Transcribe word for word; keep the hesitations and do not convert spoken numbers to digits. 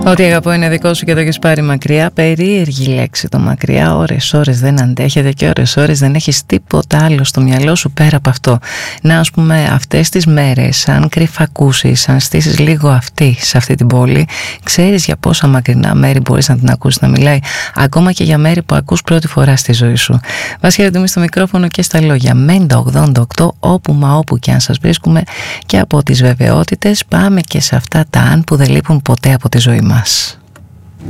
Ό,τι αγαπώ είναι δικό σου και το έχεις πάρει μακριά. Περίεργη λέξη το μακριά. Ώρες ώρες δεν αντέχεται και ώρες ώρες δεν έχεις τίποτα άλλο στο μυαλό σου πέρα από αυτό. Να, ας πούμε, αυτές τις μέρες, αν κρυφακούσεις, αν στήσεις λίγο αυτή σε αυτή την πόλη, ξέρεις για πόσα μακρινά μέρη μπορείς να την ακούσεις να μιλάει, ακόμα και για μέρη που ακούς πρώτη φορά στη ζωή σου. Βάσια Ρετούμη στο μικρόφωνο και στα λόγια. Μέντα ογδόντα οκτώ, όπου μα όπου και αν σας βρίσκουμε, και από τις βεβαιότητες πάμε και σε αυτά τα αν που δεν λείπουν ποτέ από τη ζωή μας.